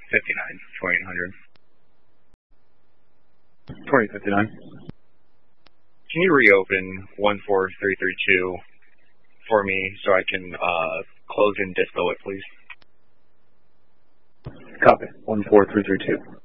2059. Can you reopen 14332 for me so I can close in disco it, please? Copy. 14332.